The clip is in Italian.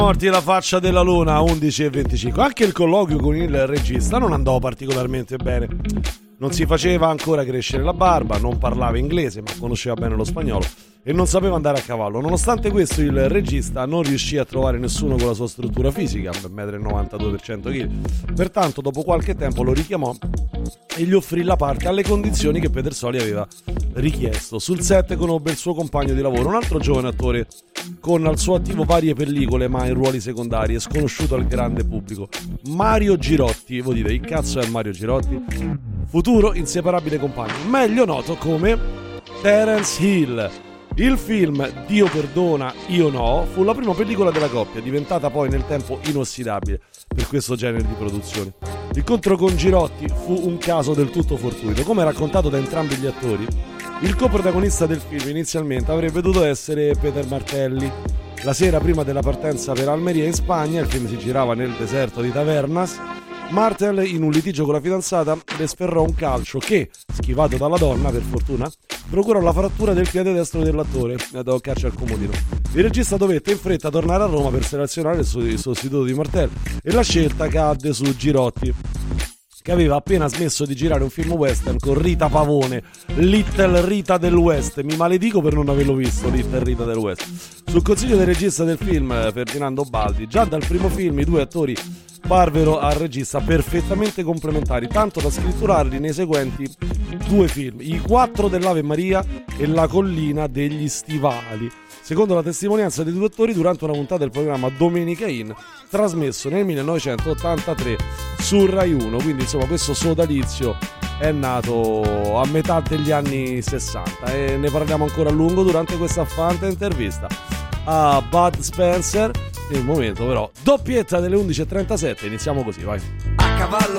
Morti la faccia della luna 11:25. Anche il colloquio con il regista non andò particolarmente bene. Non si faceva ancora crescere la barba, non parlava inglese ma conosceva bene lo spagnolo e non sapeva andare a cavallo. Nonostante questo il regista non riuscì a trovare nessuno con la sua struttura fisica, 1,92 m per 100 kg. Pertanto dopo qualche tempo lo richiamò e gli offrì la parte alle condizioni che Pedersoli aveva richiesto. Sul set conobbe il suo compagno di lavoro, un altro giovane attore con al suo attivo varie pellicole ma in ruoli secondari e sconosciuto al grande pubblico, Mario Girotti. Voi dite, che cazzo è Mario Girotti? Futuro inseparabile compagno, meglio noto come Terence Hill. Il film Dio perdona, io no fu la prima pellicola della coppia, diventata poi nel tempo inossidabile per questo genere di produzioni. L'incontro con Girotti fu un caso del tutto fortuito. Come raccontato da entrambi gli attori, il coprotagonista del film inizialmente avrebbe dovuto essere Peter Martelli. La sera prima della partenza per Almeria in Spagna, il film si girava nel deserto di Tavernas, Martel, in un litigio con la fidanzata, le sferrò un calcio che, schivato dalla donna per fortuna, procurò la frattura del piede destro dell'attore da toccarci al comodino. Il regista dovette in fretta tornare a Roma per selezionare il sostituto di Martel e la scelta cadde su Girotti, che aveva appena smesso di girare un film western con Rita Pavone, Little Rita del West. Mi maledico per non averlo visto, Little Rita del West. Sul consiglio del regista del film, Ferdinando Baldi, già dal primo film i due attori parvero al regista perfettamente complementari, tanto da scritturarli nei seguenti due film, I Quattro dell'Ave Maria e La Collina degli Stivali, secondo la testimonianza dei due attori durante una puntata del programma Domenica In, trasmesso nel 1983 su Rai 1. Quindi insomma questo sodalizio è nato a metà degli anni 60 e ne parliamo ancora a lungo durante questa fanta intervista a Bud Spencer. Nel momento però doppietta delle 11:37, iniziamo così, vai. A cavallo